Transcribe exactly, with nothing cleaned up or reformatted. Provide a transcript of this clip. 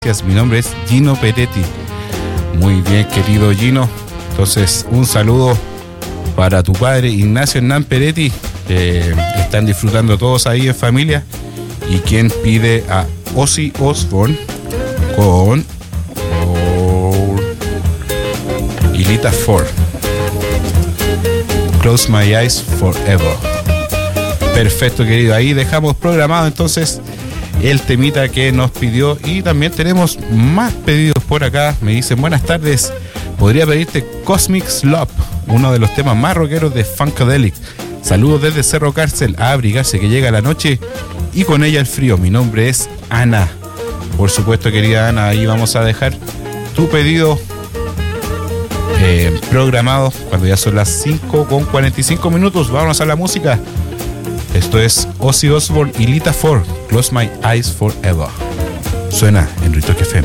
Gracias, mi nombre es Gino Peretti. Muy bien, querido Gino. Entonces, un saludo para tu padre Ignacio Hernán Peretti, que están disfrutando todos ahí en familia. Y quien pide a Ozzy Osbourne con oh, Lita Ford, Close My Eyes Forever. Perfecto, querido. Ahí dejamos programado entonces el temita que nos pidió. Y también tenemos más pedidos por acá. Me dicen: buenas tardes, podría pedirte Cosmic Slop, uno de los temas más rockeros de Funkadelic. Saludos desde Cerro Cárcel, a abrigarse que llega la noche y con ella el frío. Mi nombre es Ana. Por supuesto, querida Ana, ahí vamos a dejar tu pedido eh, programado cuando ya son las cinco con cuarenta y cinco minutos. Vámonos a la música. Esto es Ozzy Osbourne y Lita Ford, Close My Eyes Forever. Suena en Ritoque F M.